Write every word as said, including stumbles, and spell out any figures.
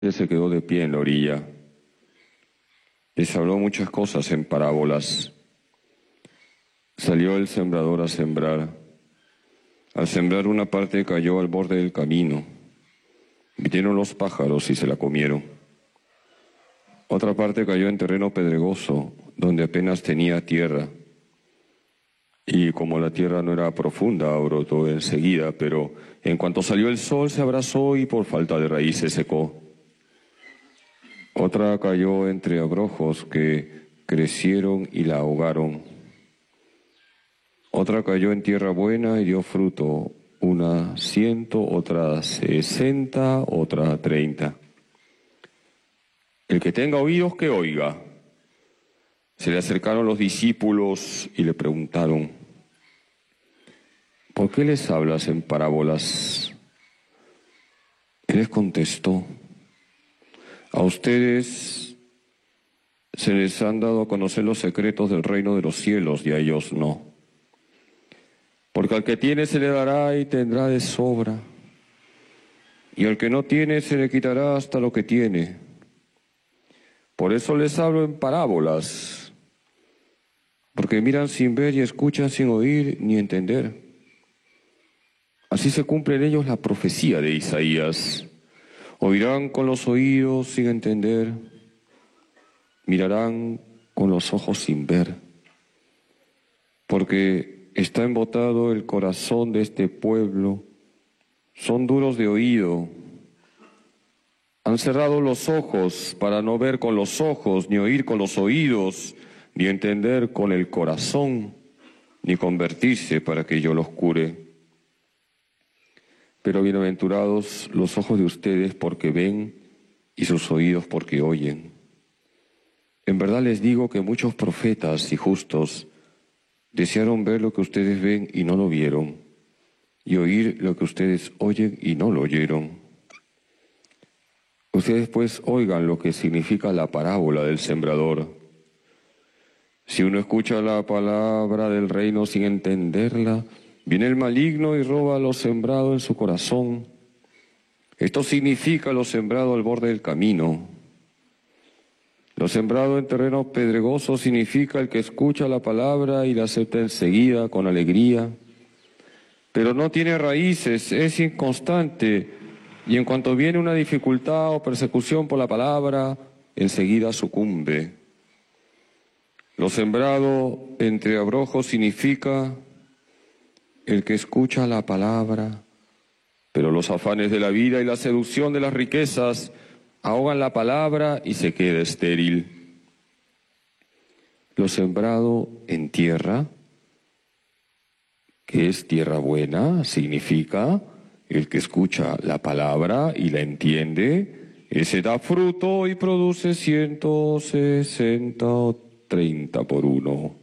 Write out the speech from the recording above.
Él se quedó de pie en la orilla. Les habló muchas cosas en parábolas. Salió el sembrador a sembrar. Al sembrar una parte cayó al borde del camino. Vinieron los pájaros y se la comieron. Otra parte cayó en terreno pedregoso, donde apenas tenía tierra. Y como la tierra no era profunda, brotó enseguida, pero en cuanto salió el sol se abrazó y por falta de raíz se secó. Otra cayó entre abrojos que crecieron y la ahogaron. Otra cayó en tierra buena y dio fruto, una ciento, otra sesenta, otra treinta. El que tenga oídos, que oiga. Se le acercaron los discípulos y le preguntaron: ¿por qué les hablas en parábolas? Él les contestó: a ustedes se les han dado a conocer los secretos del reino de los cielos y a ellos no. Porque al que tiene se le dará y tendrá de sobra, y al que no tiene se le quitará hasta lo que tiene. Por eso les hablo en parábolas, porque miran sin ver y escuchan sin oír ni entender. Así se cumple en ellos la profecía de Isaías. Oirán con los oídos sin entender, mirarán con los ojos sin ver, porque está embotado el corazón de este pueblo, son duros de oído, han cerrado los ojos para no ver con los ojos, ni oír con los oídos, ni entender con el corazón, ni convertirse para que yo los cure. Pero bienaventurados los ojos de ustedes porque ven y sus oídos porque oyen. En verdad les digo que muchos profetas y justos desearon ver lo que ustedes ven y no lo vieron, y oír lo que ustedes oyen y no lo oyeron. Ustedes pues oigan lo que significa la parábola del sembrador. Si uno escucha la palabra del reino sin entenderla, viene el maligno y roba lo sembrado en su corazón. Esto significa lo sembrado al borde del camino. Lo sembrado en terreno pedregoso significa el que escucha la palabra y la acepta enseguida con alegría, pero no tiene raíces, es inconstante, y en cuanto viene una dificultad o persecución por la palabra, enseguida sucumbe. Lo sembrado entre abrojos significa el que escucha la palabra, pero los afanes de la vida y la seducción de las riquezas ahogan la palabra y se queda estéril. Lo sembrado en tierra, que es tierra buena, significa el que escucha la palabra y la entiende, ese da fruto y produce ciento sesenta o treinta por uno.